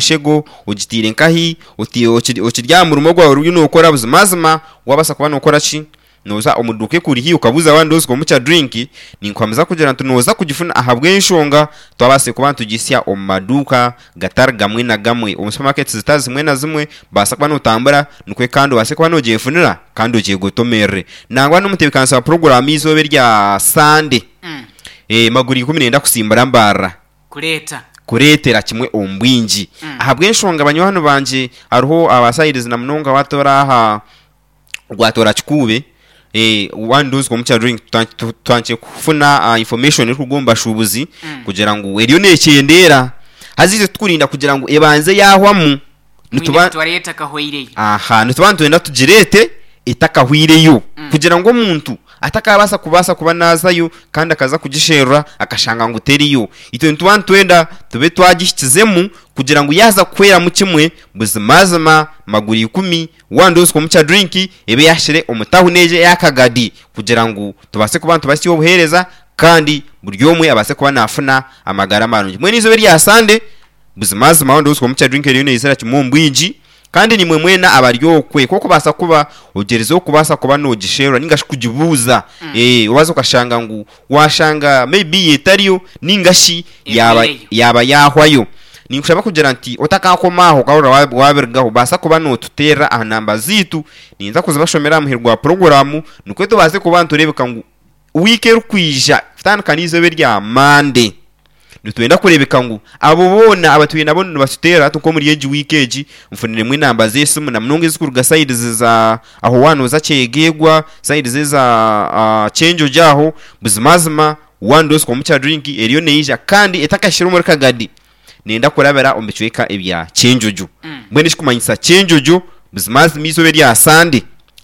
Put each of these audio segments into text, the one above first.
mushego ugitire nkahi ukiryama urumo rwawe ruri nokora buzimazima wabasa kuba nokora ki noza umuduke kuri hi ukabuza abandi uzi ko mucha drink ni nkwameza kugira ngo noza kugifuna ahabwe inshonga twabase kuba tugisya omaduka gatar gamwe na gamwe supermarket zitazi mwe na zimwe basa kuba notambara nukwe kandi wase kuba nogiye funira kandi ugiye gotomere nangwa n'umutebikansa program izobe rya Sunday maguri 10 kusimbara mbara kuretera kimwe ombwinji ahabwe inshonga abanywano banje ariho abasayirizi na munonga watora ha rwatora kikube wanduzi ko mucha drink twanje kufuna information iri kugomba shubuzi kugira ngo eriyo nekendera hazize tukurinda kugira ngo ebanze yahwamu nitwareta kahoire nitubantu wenda tugirete itakahwireyo kugira ngo umuntu atakabasa kuba nazayo kandi akaza kugishera akashanga ngo uteriyo ito ntubantu wenda tube twagishizemu kugira ngo yaza kwera mu kimwe buzimazima maguri 10 wandoze ko mucha drink ebe yashire umutahu neje yakagadi kugira ngo tubase kubantu basi obuhereza kandi buryo mwe abase kuba nafuna amagara marungi mwe nizo beri ya Sunday buzimazima wandoze ko mucha drink rero nezera kimombwinji kandi ni mwena abaryokwe koko basa kuba ugerezo kubasa kuba nogishera ningashi kugibuza ubazo kashanga ngo washanga maybe yetariyo ningashi yaba yahwayo ninkushaba kugira nti otakakomaho kaura wabergaho basa kuba notutera ahanamba zitu ninza kuzabashomera muhirwa program nukweto base kuba nturebeka ngo weekend kwija fitankanizo berya Monday nitwenda kurebeka ngo abo bona abatuye nabo basutera tuko muri yeji weekend mfunire mwe namba zesimu na mnonge zikuruga side za aho wano za chegegwa side za change jaho buzimazima wandos ko mucha drink eriyo neija kandi etakashira muri kagadi nenda kurabera ombechweka ebya change mwene shikumanyisa change buzimazima izo beri ya Sunday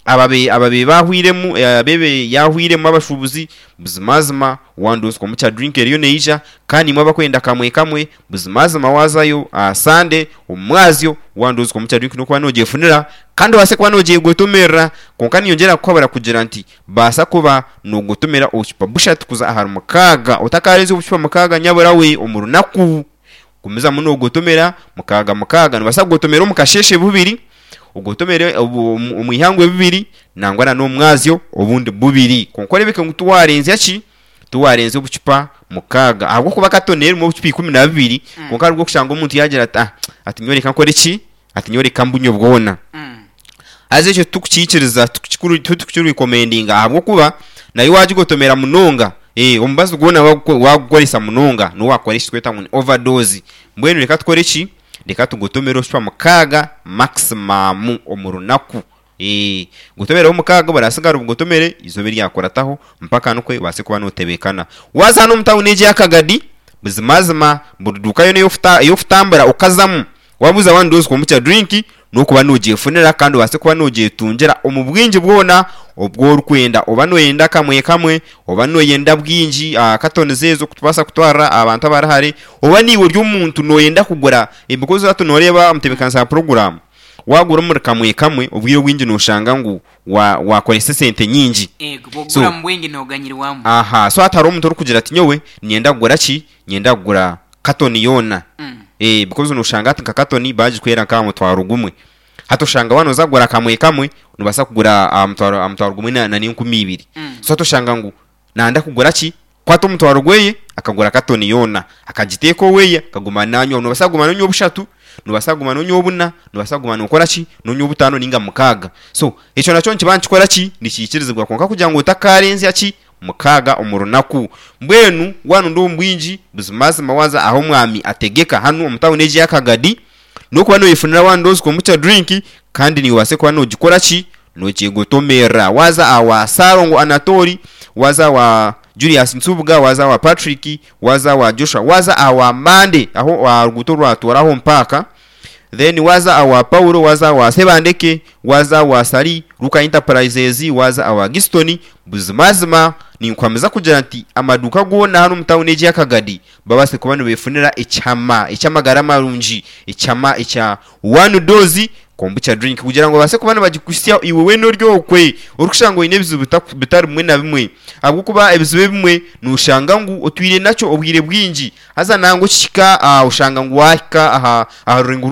ababe bahwiremu bebe yahwiremu abashubuzi buzimazima wandos ko mucha drink eriyo neija kandi mwa bakwenda kamwe buzimazima wazayo Sunday umwazyo wandos ko mucha drink no kwa nogiye funira kandi wase kwa nogiye gotomera konkani yongera kwabara kugira nti basa kuba no gotomera uchipa bushat kuza ahari mukaga utakareze uchipa mukaga nyabura we umurunaku kumeza muno gotomera mukaga nibasa gotomera mukasheshe bubiri ugotomere umuyangwe bibiri nangwana no mwazyo obundi bubiri konkore bike ngutuwarenze yaki tuwarenze ubucupa mukaga ahubwo kuba katonera mu bucupa 12 konkari bwo kushanga umuntu yagira ati nyoreka nkore iki ati nyoreka mbunyo bwona azeje tukukikiriza tukikuru recommending ahubwo kuba nayo waje gotomera munonga umbazo gona wagorisa munonga no wakoresha tweta ngo overdose mbwenu reka tukore iki reka tugotomera ushwa mukaga maximum omurunaku gutomera umukaga barasigara ubugotomere izo biri yakorataho mpaka nukwe base kuba notebekana waza no mutawu neje yakagadi buzimazima budukayo yo futambara ukazamu wabuza wandoze ko mucha drink no kuba nogiye funera kandi base kuba nogiye tungera umubwinji bwona ubwo rukwenda oba noyenda kamwe oba noyenda bwinji katone zezo kutubasa kutwara abantu abarahari oba niwe ry'umuntu noyenda kugura because atu noreba mutebekansa program wagura muri kamwe ubwiro bwinji no shanga ngo wakorese sente nyinji gura mbwengi no ganyirwamo so ataro umuntu uri kugira ati nyowe nyenda kugura ki nyenda kugura katoni yona because no shanga ati katoni baje kwera kama mutwaro gumwe hato shanga wano zagura kamwe nubasa kugura amutwaro gumwe na 200 so to shanga ngo nanda kugura ki kwato mutwaro gweye akagura katoni yona akagiteko weye akaguma nanyo nubasa gumana nyo bushatu nubasa gumana nyo buna nubasa gumana ukora ki nyo butano ninga mukaga so echo nacho nkibanchi kora ki nikikirizibwa konka kugira ngo utakarenze yaki mukaga umurunaku mbwenu wanu ndo mbwinji buzimazi mawaza aho mwami ategeka hanu umutawu neje yakagadi no kuba no yifunira wandoze ko mucha drink kandi ni wase kuba no gikora ki no kigotomera waza awa Sarongo Anatori waza wa Julius Nsubuga waza wa Patrick waza wa Joshua waza awa Mande aho wa Rugutorwa atoraho mpaka then waza awa Paulo waza wa Sebandeke waza wa Sari Ruka Enterprises waza awa Gistoni buzimazima ni kwameza kugira nti amaduka gona hano mutawu neje yakagadi babase kubana befunira icyama garama runji icyama one dozi kombucha drink kugira ngo base kubana bagikusya iwe we no ryokwe urushango inebizu bitari mwe na bimwe abwo kuba ebizu bimwe nushanga ngo otwire naco obwire bwinji haza nango kika ushanga ngo waka aha